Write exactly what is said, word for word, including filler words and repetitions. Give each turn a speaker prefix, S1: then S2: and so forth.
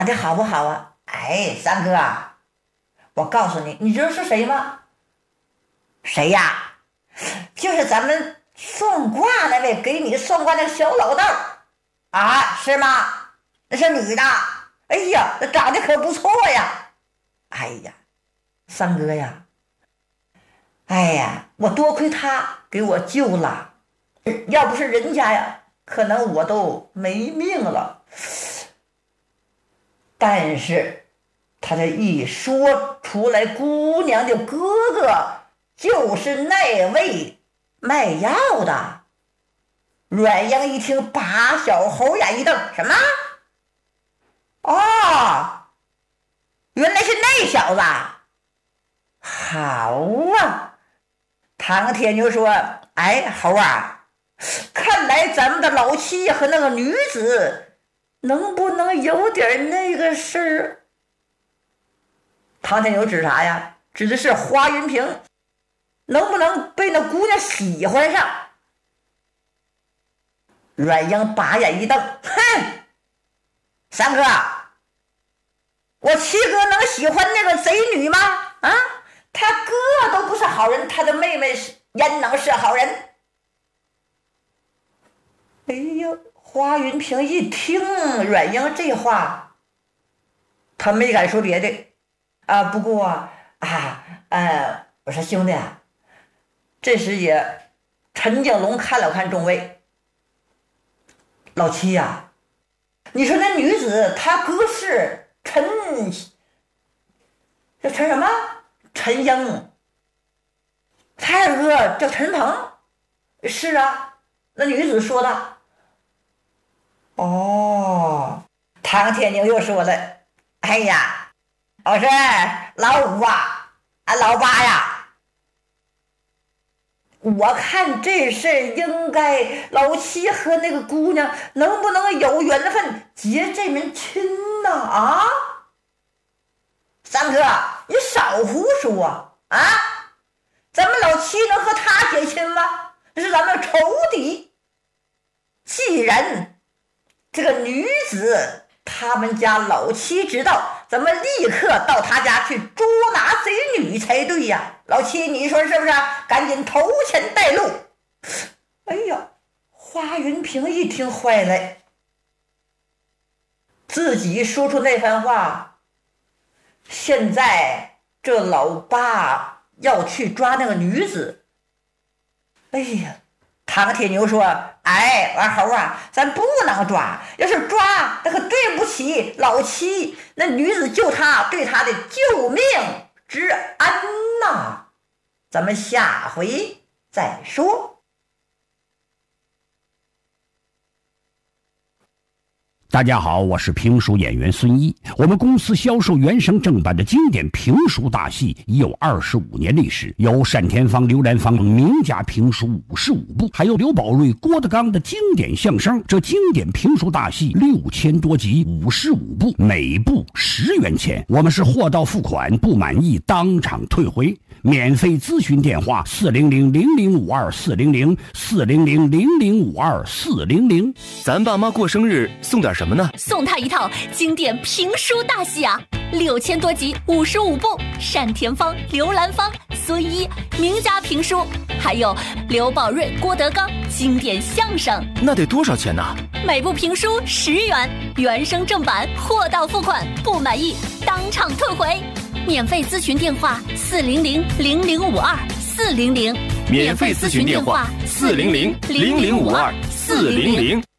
S1: 的好不好啊？哎，三哥啊，我告诉你，你知道是谁吗？谁呀？就是咱们算卦那位，给你算卦那个小老道啊，是吗？那是女的。哎呀，那长得可不错呀。哎呀，三哥呀，哎呀，我多亏他给我救了，要不是人家呀，可能我都没命了。但是他这一说出来，姑娘的哥哥就是那位卖药的。阮英一听，把小猴眼一瞪，什么？哦，原来是那小子。好啊，唐铁牛说，哎，猴啊，看来咱们的老七和那个女子能不能有点那个事儿？唐铁牛指啥呀？指的是花云平能不能被那姑娘喜欢上？阮英把眼一瞪，哼，三哥，我七哥能喜欢那个贼女吗？啊，他哥都不是好人，他的妹妹焉能是好人？哎呦，花云平一听阮英这话，他没敢说别的啊。不过啊，呃，我说兄弟啊，这时也陈景龙看了看众位，老七呀、啊，你说那女子她哥是陈，这陈什么？陈英，他二哥叫陈鹏。是啊，那女子说的。哦，唐铁牛又说了，哎呀，我说老五啊，啊老八呀，我看这事应该老七和那个姑娘能不能有缘分结这门亲呢？啊，三哥，你少胡说啊！咱们老七能和他结亲吗？这是咱们仇敌。既然这个女子他们家老七知道，咱们立刻到他家去捉拿贼女才对呀。老七，你说是不是？赶紧头前带路。哎呀，花云平一听坏了，自己说出那番话，现在这老八要去抓那个女子。哎呀，唐铁牛说，哎，王猴啊，咱不能抓，要是抓那可对不起老七，那女子救他对他的救命之恩呐。咱们下回再说。
S2: 大家好，我是评书演员孙一。我们公司销售原声正版的经典评书大戏已有二十五年历史，有单田芳、刘兰芳名家评书五十五部，还有刘宝瑞、郭德纲的经典相声。这经典评书大戏六千多集，五十五部，每部十元钱。我们是货到付款，不满意当场退回。免费咨询电话：四零零零零五二四零零四零零零零五二四零零。
S3: 咱爸妈过生日送点什么呢？
S4: 送他一套经典评书大戏啊，六千多集，五十五部，单田芳、刘兰芳、孙一名家评书，还有刘宝瑞、郭德纲经典相声。
S3: 那得多少钱呢？
S4: 每部评书十元，原声正版，货到付款，不满意当场退回。免费咨询电话：四零零零零五二四零零。
S3: 免费咨询电话：四零零零零五二四零零。